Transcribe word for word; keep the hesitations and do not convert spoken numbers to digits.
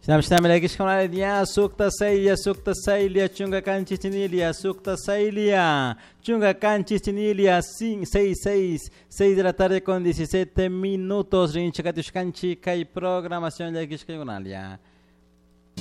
Sinamshinamilakishkonalia sukta sailia sukta sailia chunga canchichinilia sukta sailia chunga canchichinilia seis seis seis de la tarde con diecisiete minutos rinchakatushkanchi kai programación yakishkonalia